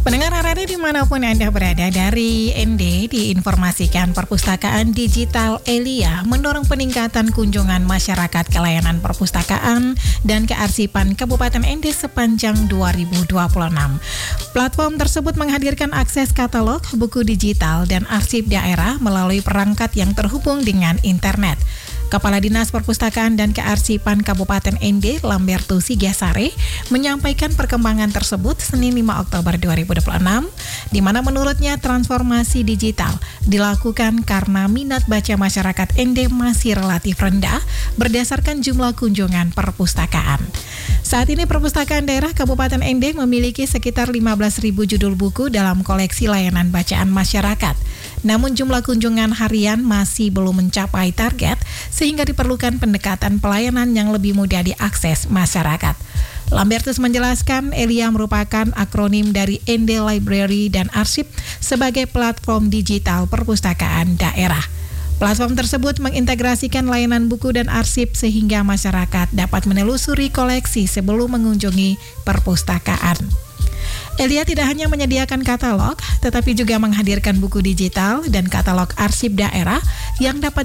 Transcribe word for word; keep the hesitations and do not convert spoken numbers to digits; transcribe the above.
Pendengar radio dimanapun Anda berada, dari N D diinformasikan perpustakaan digital Elia mendorong peningkatan kunjungan masyarakat ke layanan perpustakaan dan kearsipan Kabupaten N D sepanjang dua ribu dua puluh enam. Platform tersebut menghadirkan akses katalog, buku digital, dan arsip daerah melalui perangkat yang terhubung dengan internet. Kepala Dinas Perpustakaan dan Kearsipan Kabupaten N D, Lamberto Sigasare, menyampaikan perkembangan tersebut Senin lima Oktober dua ribu dua puluh enam, di mana menurutnya transformasi digital dilakukan karena minat baca masyarakat N D masih relatif rendah berdasarkan jumlah kunjungan perpustakaan. Saat ini perpustakaan daerah Kabupaten N D memiliki sekitar lima belas ribu judul buku dalam koleksi layanan bacaan masyarakat. Namun jumlah kunjungan harian masih belum mencapai target, sehingga diperlukan pendekatan pelayanan yang lebih mudah diakses masyarakat. Lambertus menjelaskan, Elia merupakan akronim dari N D Library dan Arsip sebagai platform digital perpustakaan daerah. Platform tersebut mengintegrasikan layanan buku dan arsip sehingga masyarakat dapat menelusuri koleksi sebelum mengunjungi perpustakaan. Elia tidak hanya menyediakan katalog, tetapi juga menghadirkan buku digital dan katalog arsip daerah yang dapat